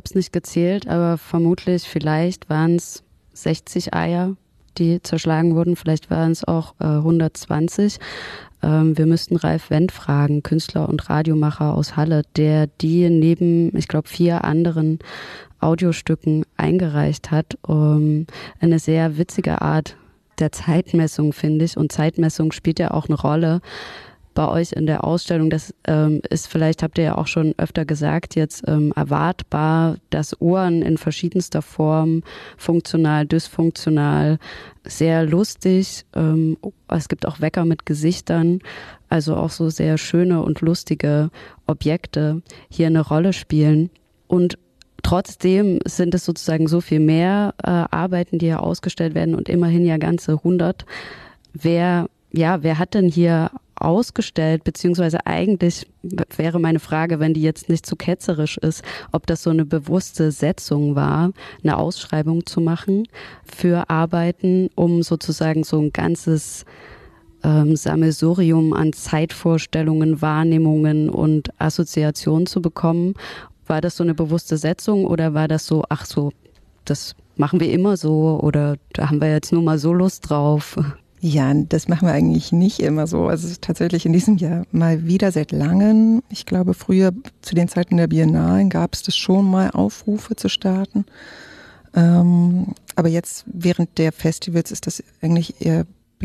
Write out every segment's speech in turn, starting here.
es nicht gezählt, aber vermutlich, vielleicht waren es 60 Eier, die zerschlagen wurden. Vielleicht waren es auch 120. Wir müssten Ralf Wendt fragen, Künstler und Radiomacher aus Halle, der die neben, ich glaube, 4 anderen Audiostücken eingereicht hat. Eine sehr witzige Art der Zeitmessung, finde ich. Und Zeitmessung spielt ja auch eine Rolle bei euch in der Ausstellung. Das ist vielleicht, habt ihr ja auch schon öfter gesagt, jetzt erwartbar, dass Uhren in verschiedenster Form, funktional, dysfunktional, sehr lustig. Es gibt auch Wecker mit Gesichtern, also auch so sehr schöne und lustige Objekte hier eine Rolle spielen. Und trotzdem sind es sozusagen so viel mehr Arbeiten, die hier ausgestellt werden und immerhin ja ganze 100. Wer hat denn hier ausgestellt, beziehungsweise eigentlich wäre meine Frage, wenn die jetzt nicht zu ketzerisch ist, ob das so eine bewusste Setzung war, eine Ausschreibung zu machen für Arbeiten, um sozusagen so ein ganzes Sammelsurium an Zeitvorstellungen, Wahrnehmungen und Assoziationen zu bekommen. War das so eine bewusste Setzung oder war das so, ach so, das machen wir immer so oder da haben wir jetzt nur mal so Lust drauf? Ja, das machen wir eigentlich nicht immer so. Also tatsächlich in diesem Jahr mal wieder seit langem. Ich glaube, früher zu den Zeiten der Biennalen gab es das schon mal, Aufrufe zu starten. Aber jetzt während der Festivals ist das eigentlich eher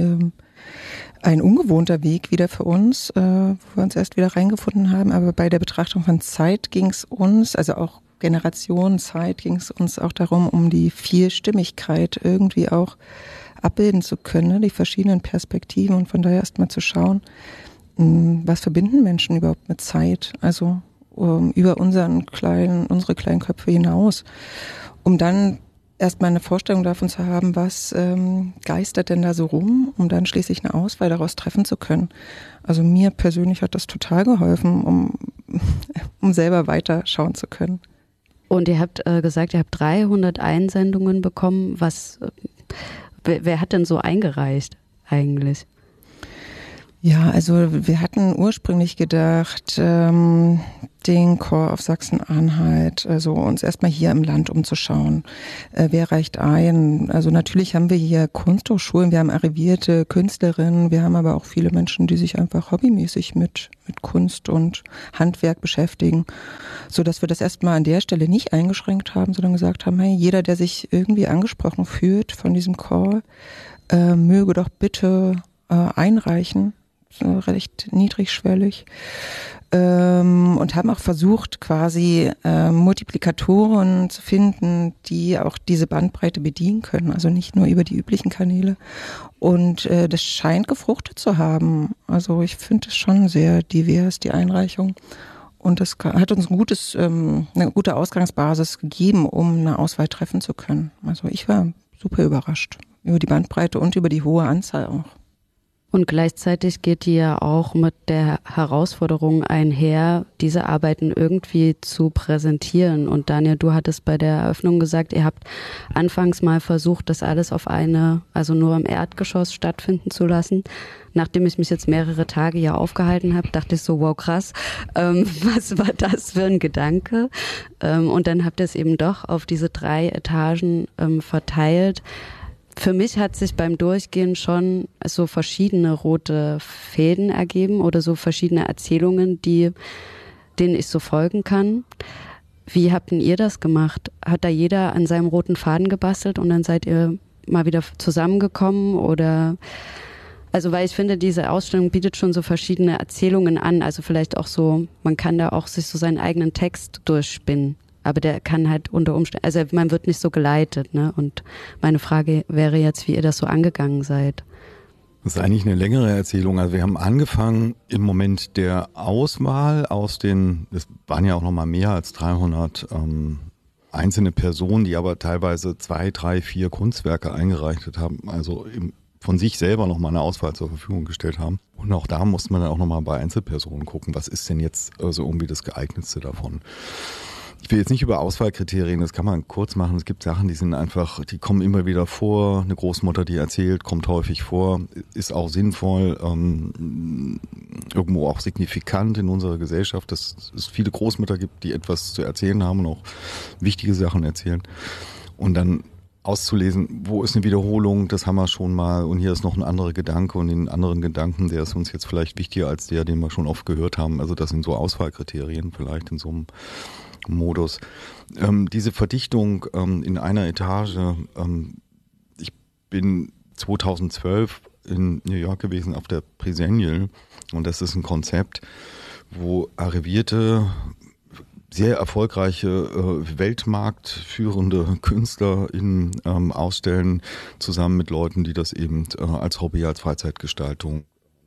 ein ungewohnter Weg wieder für uns, wo wir uns erst wieder reingefunden haben. Aber bei der Betrachtung von Zeit ging es uns, also auch Generation Zeit, ging es uns auch darum, um die Vielstimmigkeit irgendwie auch abbilden zu können, die verschiedenen Perspektiven und von daher erstmal zu schauen, was verbinden Menschen überhaupt mit Zeit, also über unsere kleinen Köpfe hinaus, um dann erstmal eine Vorstellung davon zu haben, was geistert denn da so rum, um dann schließlich eine Auswahl daraus treffen zu können. Also mir persönlich hat das total geholfen, um selber weiter schauen zu können. Und ihr habt gesagt, ihr habt 300 Einsendungen bekommen. Wer hat denn so eingereicht eigentlich? Ja, also wir hatten ursprünglich gedacht, den Chor auf Sachsen-Anhalt, also uns erstmal hier im Land umzuschauen. Wer reicht ein? Also natürlich haben wir hier Kunsthochschulen, wir haben arrivierte Künstlerinnen, wir haben aber auch viele Menschen, die sich einfach hobbymäßig mit Kunst und Handwerk beschäftigen, so dass wir das erstmal an der Stelle nicht eingeschränkt haben, sondern gesagt haben, hey, jeder, der sich irgendwie angesprochen fühlt von diesem Chor, möge doch bitte einreichen. Recht niedrigschwellig, und haben auch versucht, quasi Multiplikatoren zu finden, die auch diese Bandbreite bedienen können, also nicht nur über die üblichen Kanäle. Und das scheint gefruchtet zu haben. Also ich finde es schon sehr divers, die Einreichung. Und das hat uns eine gute Ausgangsbasis gegeben, um eine Auswahl treffen zu können. Also ich war super überrascht über die Bandbreite und über die hohe Anzahl auch. Und gleichzeitig geht die ja auch mit der Herausforderung einher, diese Arbeiten irgendwie zu präsentieren. Und Daniel, du hattest bei der Eröffnung gesagt, ihr habt anfangs mal versucht, das alles also nur im Erdgeschoss stattfinden zu lassen. Nachdem ich mich jetzt mehrere Tage hier aufgehalten habe, dachte ich so, wow, krass, was war das für ein Gedanke? Und dann habt ihr es eben doch auf diese 3 Etagen verteilt. Für mich hat sich beim Durchgehen schon so verschiedene rote Fäden ergeben oder so verschiedene Erzählungen, denen ich so folgen kann. Wie habt denn ihr das gemacht? Hat da jeder an seinem roten Faden gebastelt und dann seid ihr mal wieder zusammengekommen oder? Also weil ich finde, diese Ausstellung bietet schon so verschiedene Erzählungen an. Also vielleicht auch so, man kann da auch sich so seinen eigenen Text durchspinnen. Aber der kann halt unter Umständen, also man wird nicht so geleitet, ne? Und meine Frage wäre jetzt, wie ihr das so angegangen seid. Das ist eigentlich eine längere Erzählung. Also wir haben angefangen im Moment der Auswahl es waren ja auch noch mal mehr als 300 einzelne Personen, die aber teilweise 2, 3, 4 Kunstwerke eingereicht haben, also von sich selber noch mal eine Auswahl zur Verfügung gestellt haben. Und auch da musste man dann auch noch mal bei Einzelpersonen gucken, was ist denn jetzt also irgendwie das geeignetste davon. Ich will jetzt nicht über Auswahlkriterien, das kann man kurz machen. Es gibt Sachen, die sind einfach, die kommen immer wieder vor. Eine Großmutter, die erzählt, kommt häufig vor, ist auch sinnvoll, irgendwo auch signifikant in unserer Gesellschaft, dass es viele Großmütter gibt, die etwas zu erzählen haben und auch wichtige Sachen erzählen. Und dann auszulesen, wo ist eine Wiederholung, das haben wir schon mal und hier ist noch ein anderer Gedanke und den anderen Gedanken, der ist uns jetzt vielleicht wichtiger als der, den wir schon oft gehört haben. Also das sind so Auswahlkriterien vielleicht in so einem Modus. Diese Verdichtung in einer Etage, ich bin 2012 in New York gewesen auf der Presennial und das ist ein Konzept, wo arrivierte, sehr erfolgreiche, weltmarktführende KünstlerInnen ausstellen, zusammen mit Leuten, die das eben als Hobby, als Freizeitgestaltung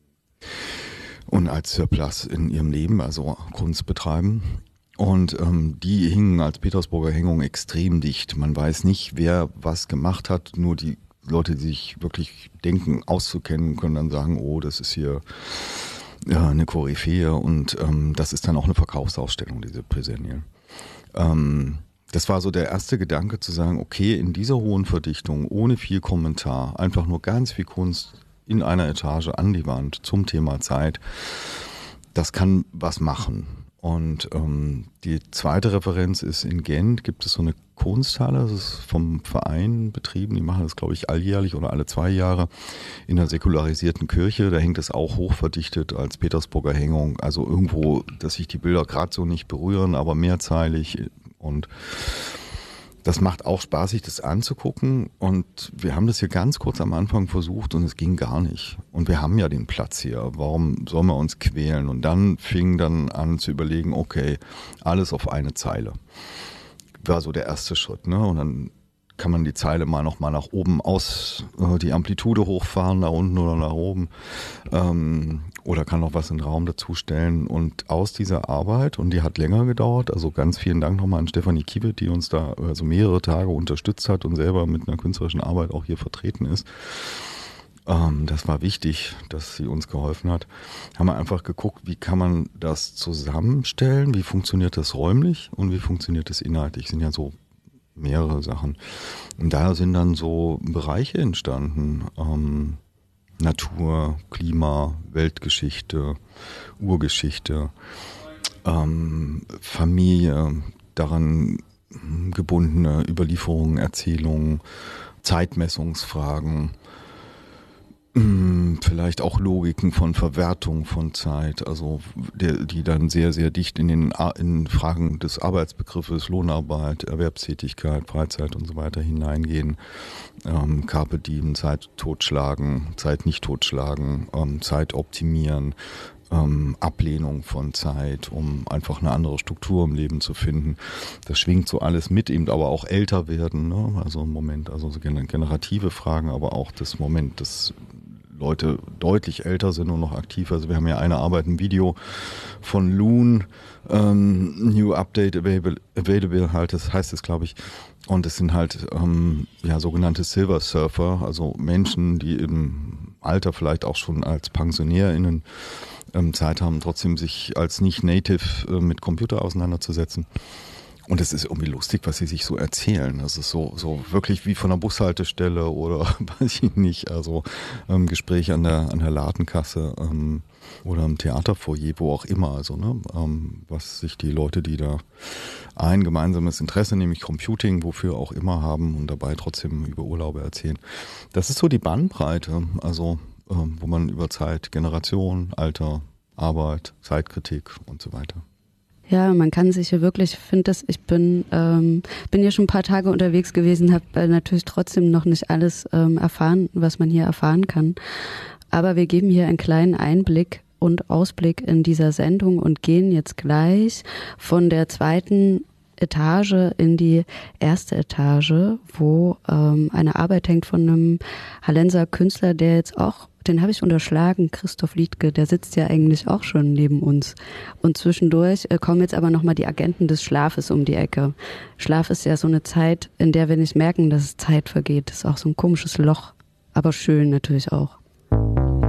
und als Surplus in ihrem Leben, also Kunst betreiben. Und die hingen als Petersburger Hängung extrem dicht. Man weiß nicht, wer was gemacht hat, nur die Leute, die sich wirklich denken, auszukennen, können dann sagen, oh, das ist hier eine Koryphäe und das ist dann auch eine Verkaufsausstellung, diese Presennial. Das war so der erste Gedanke zu sagen, okay, in dieser hohen Verdichtung, ohne viel Kommentar, einfach nur ganz viel Kunst in einer Etage an die Wand zum Thema Zeit, das kann was machen. Und die zweite Referenz ist in Gent, gibt es so eine Kunsthalle, das ist vom Verein betrieben, die machen das, glaube ich, alljährlich oder alle 2 Jahre in einer säkularisierten Kirche, da hängt es auch hochverdichtet als Petersburger Hängung, also irgendwo, dass sich die Bilder gerade so nicht berühren, aber mehrzeilig und das macht auch Spaß, sich das anzugucken und wir haben das hier ganz kurz am Anfang versucht und es ging gar nicht. Und wir haben ja den Platz hier, warum sollen wir uns quälen? Und dann fing dann an zu überlegen, okay, alles auf eine Zeile. War so der erste Schritt, ne? Und dann kann man die Zeile mal noch mal nach oben die Amplitude hochfahren, nach unten oder nach oben. Oder kann noch was in den Raum dazustellen. Und aus dieser Arbeit, und die hat länger gedauert, also ganz vielen Dank nochmal an Stefanie Kiewit, die uns da also mehrere Tage unterstützt hat und selber mit einer künstlerischen Arbeit auch hier vertreten ist. Das war wichtig, dass sie uns geholfen hat. Haben wir einfach geguckt, wie kann man das zusammenstellen, wie funktioniert das räumlich und wie funktioniert das inhaltlich. Sind ja so mehrere Sachen. Und da sind dann so Bereiche entstanden. Natur, Klima, Weltgeschichte, Urgeschichte, Familie, daran gebundene Überlieferungen, Erzählungen, Zeitmessungsfragen, vielleicht auch Logiken von Verwertung von Zeit, also die dann sehr, sehr dicht in Fragen des Arbeitsbegriffes, Lohnarbeit, Erwerbstätigkeit, Freizeit und so weiter hineingehen. Carpe diem, Zeit totschlagen, Zeit nicht totschlagen, Zeit optimieren, Ablehnung von Zeit, um einfach eine andere Struktur im Leben zu finden. Das schwingt so alles mit, eben aber auch älter werden, ne? Also im Moment, also so generative Fragen, aber auch das Moment, dass Leute deutlich älter sind und noch aktiv. Also wir haben ja eine Arbeit, ein Video von Loon, New Update Available halt, das heißt es, glaube ich. Und es sind halt sogenannte Silver Surfer, also Menschen, die im Alter vielleicht auch schon als PensionärInnen Zeit haben, trotzdem sich als nicht-Native mit Computer auseinanderzusetzen. Und es ist irgendwie lustig, was sie sich so erzählen. Das ist so wirklich wie von einer Bushaltestelle oder weiß ich nicht, also Gespräch an der Ladenkasse oder im Theaterfoyer, wo auch immer. Also ne, was sich die Leute, die da ein gemeinsames Interesse, nämlich Computing, wofür auch immer haben und dabei trotzdem über Urlaube erzählen. Das ist so die Bandbreite, also wo man über Zeit, Generation, Alter, Arbeit, Zeitkritik und so weiter. Ja, man kann sich hier wirklich, ich bin hier schon ein paar Tage unterwegs gewesen, habe natürlich trotzdem noch nicht alles erfahren, was man hier erfahren kann. Aber wir geben hier einen kleinen Einblick und Ausblick in dieser Sendung und gehen jetzt gleich von der 2. Etage in die 1. Etage, wo eine Arbeit hängt von einem Hallenser Künstler, der jetzt auch, den habe ich unterschlagen, Christoph Liedtke, der sitzt ja eigentlich auch schon neben uns. Und zwischendurch kommen jetzt aber nochmal die Agenten des Schlafes um die Ecke. Schlaf ist ja so eine Zeit, in der wir nicht merken, dass es Zeit vergeht. Das ist auch so ein komisches Loch, aber schön natürlich auch.